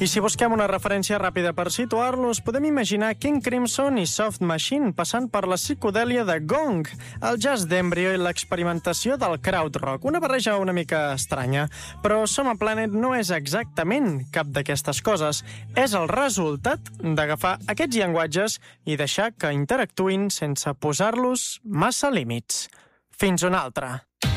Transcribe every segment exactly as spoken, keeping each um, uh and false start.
I si busquem una referència ràpida per situar-los, podem imaginar King Crimson i Soft Machine passant per la psicodèlia de Gong, el jazz d'Embryo i l'experimentació del krautrock, una barreja una mica estranya. Però Soma Planet no és exactament cap d'aquestes coses. És el resultat d'agafar aquests llenguatges i deixar que interactuïn sense posar-los massa límits. Fins una altra.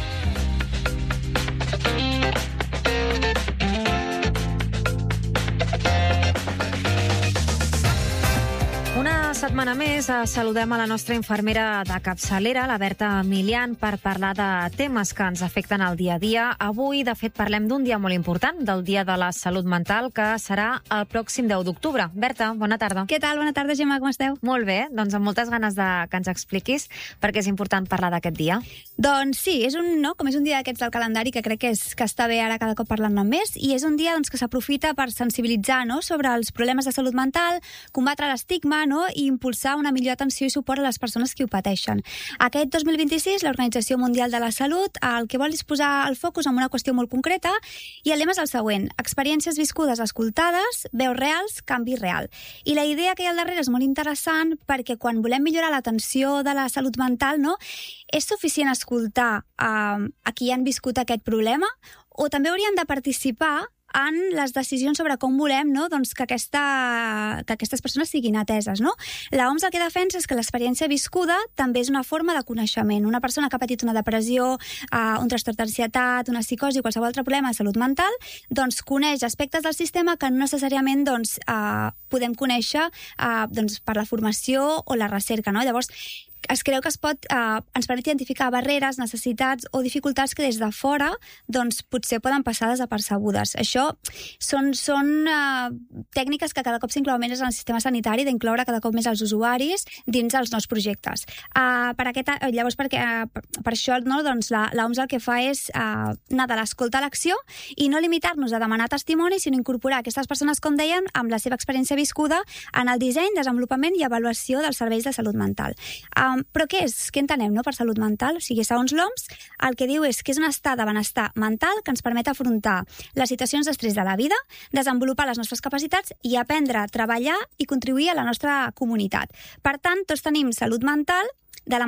Una setmana més saludem a la nostra infermera de capçalera, la Berta Milian, per parlar de temes que ens afecten al dia a dia. Avui, de fet, parlem d'un dia molt important, del Dia de la Salut Mental, que serà el pròxim deu d'octubre. Berta, bona tarda. Què tal? Bona tarda, Gemma, com esteu? Molt bé, doncs amb moltes ganes de que ens expliquis perquè és important parlar d'aquest dia. Doncs sí, és un, no? com és un dia d'aquests del calendari que crec que, és, que està bé ara cada cop parlant-ne més, i és un dia doncs, que s'aprofita per sensibilitzar, no?, sobre els problemes de salut mental, combatre l'estigma, no?, i impulsar una millor atenció i suport a les persones que ho pateixen. Aquest dos mil vint-i-sis, l'Organització Mundial de la Salut el que vol és posar el focus en una qüestió molt concreta, i el lema és el següent: experiències viscudes, escoltades, veus reals, canvi real. I la idea que hi ha al darrere és molt interessant perquè quan volem millorar l'atenció de la salut mental, no, és suficient escoltar eh, a qui han viscut aquest problema, o també haurien de participar en les decisions sobre com volem, no?, doncs que, aquesta, que aquestes persones siguin ateses, no? La O M S el que defensa és que l'experiència viscuda també és una forma de coneixement. Una persona que ha patit una depressió, eh, un trastorn d'ansietat, una psicosi o qualsevol altre problema de salut mental, doncs coneix aspectes del sistema que no necessàriament doncs, eh, podem conèixer eh, doncs, per la formació o la recerca, no? Llavors, es creu que es pot, eh, ens permet identificar barreres, necessitats o dificultats que des de fora doncs, potser poden passar desapercebudes. Això són, són eh, tècniques que cada cop s'inclouen més en el sistema sanitari, d'incloure cada cop més els usuaris dins els nous projectes. Eh, per aquest, llavors, perquè, eh, per això no, doncs, la, la O M S el que fa és eh, anar de l'escolta a l'acció i no limitar-nos a demanar testimoni, sinó incorporar aquestes persones, com dèiem, amb la seva experiència viscuda en el disseny, desenvolupament i avaluació dels serveis de salut mental. Eh, Però què és? Què entenem, no?, per salut mental? O sigui, segons l'O M S, el que diu és que és un estat de benestar mental que ens permet afrontar les situacions d'estrès de la vida, desenvolupar les nostres capacitats i aprendre a treballar i contribuir a la nostra comunitat. Per tant, tots tenim salut mental